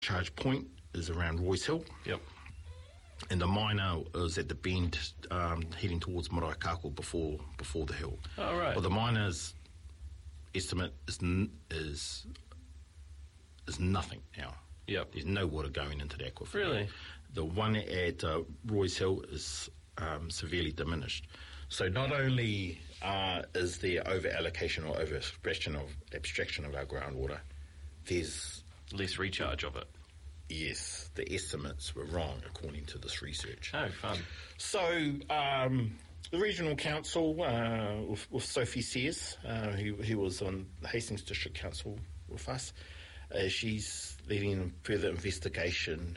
charge point is around Roy's Hill. Yep. And the minor is at the bend heading towards Maraikako before the hill. Oh, right. Well, the minor's estimate is nothing now. Yep. There's no water going into the aquifer. Really? The one at Roy's Hill is severely diminished. So not only is there over-allocation or over-abstraction of our groundwater, there's... less recharge of it. Yes, the estimates were wrong according to this research. Oh, fun. So the regional council with Sophie Sears, who was on the Hastings District Council with us, she's leading further investigation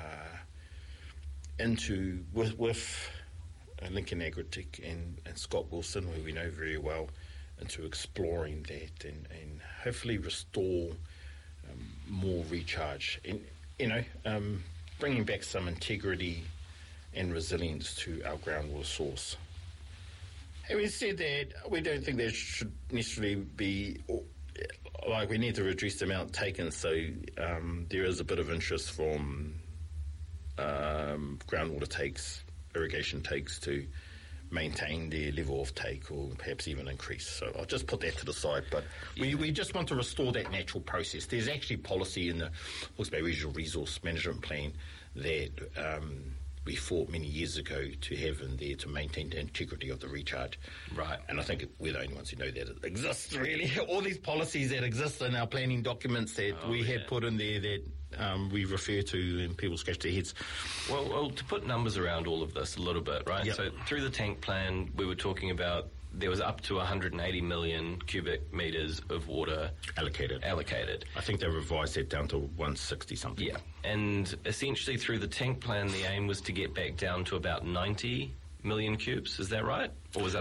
with Lincoln Agritech and Scott Wilson, who we know very well, into exploring that and hopefully restore more recharge and bringing back some integrity and resilience to our groundwater source. Having said that, we don't think there should necessarily be, we need to reduce the amount taken, so there is a bit of interest from groundwater takes, irrigation takes, to maintain their level of take or perhaps even increase. So I'll just put that to the side. But we just want to restore that natural process. There's actually policy in the Hawke's Bay Regional Resource Management Plan that we fought many years ago to have in there to maintain the integrity of the recharge. Right. And I think we're the only ones who know that it exists, really. All these policies that exist in our planning documents that had put in there that we refer to and people scratch their heads. Well, to put numbers around all of this a little bit, right? Yep. So through the tank plan, we were talking about there was up to 180 million cubic metres of water allocated. I think they revised that down to 160 something. Yeah. And essentially through the tank plan, the aim was to get back down to about 90 million cubes. Is that right? Or was that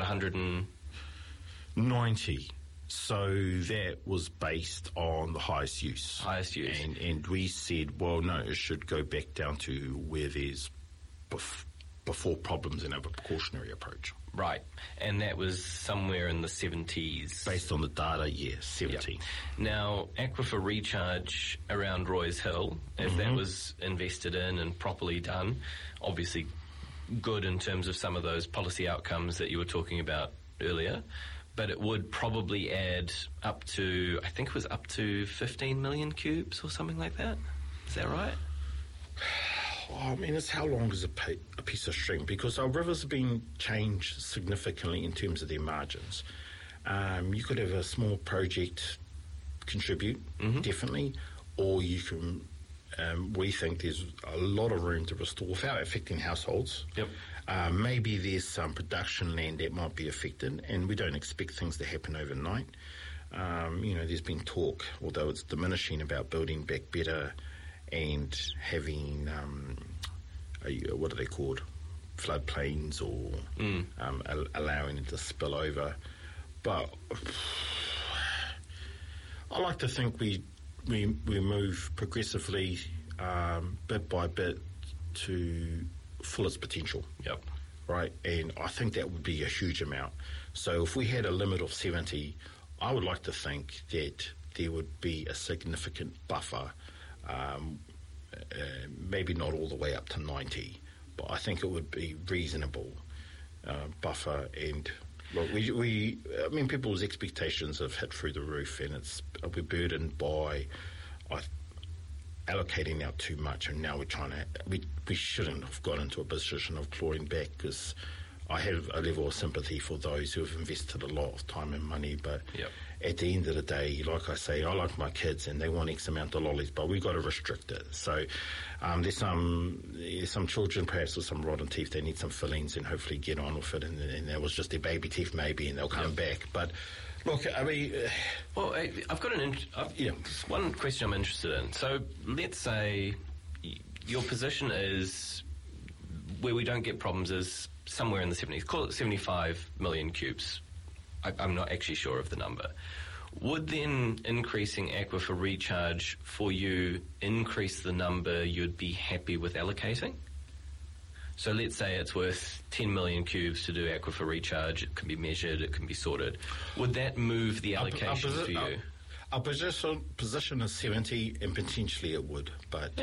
190? So that was based on the highest use. Highest use. And we said, well, no, it should go back down to where there's before problems and have a precautionary approach. Right. And that was somewhere in the 70s. Based on the data, yes, 70. Yep. Now, aquifer recharge around Roy's Hill, if that was invested in and properly done, obviously good in terms of some of those policy outcomes that you were talking about earlier, but it would probably add up to, I think it was up to 15 million cubes or something like that. Is that right? I mean, it's how long is a piece of string? Because our rivers have been changed significantly in terms of their margins. You could have a small project contribute, definitely, or you can, we think there's a lot of room to restore without affecting households. Yep. Maybe there's some production land that might be affected, and we don't expect things to happen overnight. There's been talk, although it's diminishing, about building back better and having, what are they called, floodplains or allowing it to spill over. But I like to think we move progressively, bit by bit, to fullest potential. Yep. Right, and I think that would be a huge amount. So if we had a limit of 70, I would like to think that there would be a significant buffer. Maybe not all the way up to 90, but I think it would be reasonable buffer. And well, people's expectations have hit through the roof, and we're burdened by allocating out too much, and now we're trying to. We shouldn't have got into a position of clawing back, because I have a level of sympathy for those who have invested a lot of time and money, but at the end of the day, like I say, I like my kids and they want X amount of lollies, but we've got to restrict it. So there's some children perhaps with some rotten teeth, they need some fillings and hopefully get on with it, and that was just their baby teeth maybe, and they'll come back. But look, I mean... well, I've got one question I'm interested in. So let's say your position is where we don't get problems is somewhere in the 70s, call it 75 million cubes. I'm not actually sure of the number. Would then increasing aquifer recharge for you increase the number you'd be happy with allocating? So let's say it's worth 10 million cubes to do aquifer recharge. It can be measured, it can be sorted. Would that move the allocations for you? Our position is 70, and potentially it would, but